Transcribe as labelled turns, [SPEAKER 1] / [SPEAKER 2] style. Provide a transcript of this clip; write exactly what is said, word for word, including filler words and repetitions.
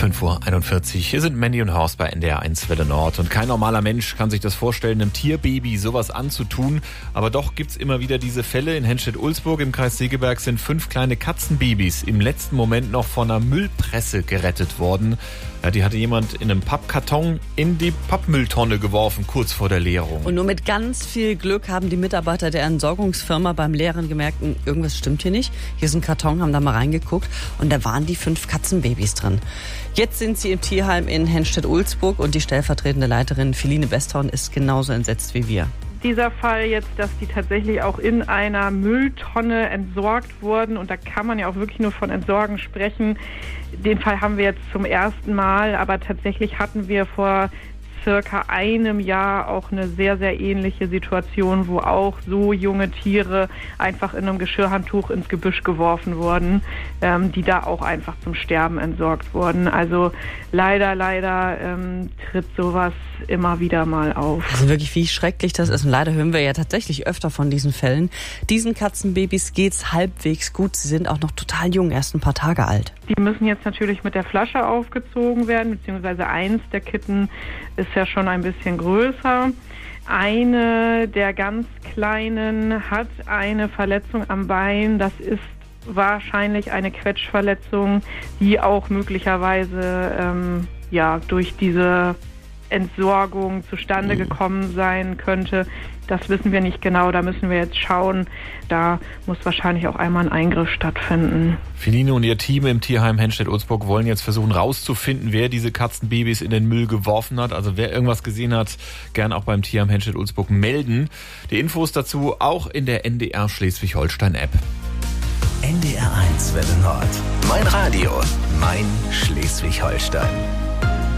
[SPEAKER 1] fünf Uhr einundvierzig. Hier sind Mandy und Horst bei N D R eins Welle Nord. Und kein normaler Mensch kann sich das vorstellen, einem Tierbaby sowas anzutun. Aber doch gibt's immer wieder diese Fälle. In Henstedt-Ulzburg im Kreis Segeberg sind fünf kleine Katzenbabys im letzten Moment noch von einer Müllpresse gerettet worden. Ja, die hatte jemand in einem Pappkarton in die Pappmülltonne geworfen, kurz vor der Leerung.
[SPEAKER 2] Und nur mit ganz viel Glück haben die Mitarbeiter der Entsorgungsfirma beim Leeren gemerkt, irgendwas stimmt hier nicht. Hier ist ein Karton, haben da mal reingeguckt und da waren die fünf Katzenbabys drin. Jetzt sind sie im Tierheim in Henstedt-Ulzburg und die stellvertretende Leiterin Feline Besthorn ist genauso entsetzt wie wir.
[SPEAKER 3] Dieser Fall jetzt, dass die tatsächlich auch in einer Mülltonne entsorgt wurden, und da kann man ja auch wirklich nur von Entsorgen sprechen. Den Fall haben wir jetzt zum ersten Mal, aber tatsächlich hatten wir vor circa einem Jahr auch eine sehr, sehr ähnliche Situation, wo auch so junge Tiere einfach in einem Geschirrhandtuch ins Gebüsch geworfen wurden, ähm, die da auch einfach zum Sterben entsorgt wurden. Also leider, leider ähm, tritt sowas immer wieder mal auf.
[SPEAKER 2] Also wirklich, wie schrecklich das ist. Und leider hören wir ja tatsächlich öfter von diesen Fällen. Diesen Katzenbabys geht's halbwegs gut. Sie sind auch noch total jung, erst ein paar Tage alt.
[SPEAKER 3] Die müssen jetzt natürlich mit der Flasche aufgezogen werden, beziehungsweise eins der Kitten ist ja schon ein bisschen größer. Eine der ganz Kleinen hat eine Verletzung am Bein. Das ist wahrscheinlich eine Quetschverletzung, die auch möglicherweise ähm, ja, durch diese Entsorgung zustande gekommen sein könnte. Das wissen wir nicht genau, da müssen wir jetzt schauen. Da muss wahrscheinlich auch einmal ein Eingriff stattfinden.
[SPEAKER 1] Feline und ihr Team im Tierheim Henstedt-Ulzburg wollen jetzt versuchen rauszufinden, wer diese Katzenbabys in den Müll geworfen hat. Also wer irgendwas gesehen hat, gern auch beim Tierheim Henstedt-Ulzburg melden. Die Infos dazu auch in der N D R Schleswig-Holstein-App.
[SPEAKER 4] N D R eins Welle Nord. Mein Radio, mein Schleswig-Holstein.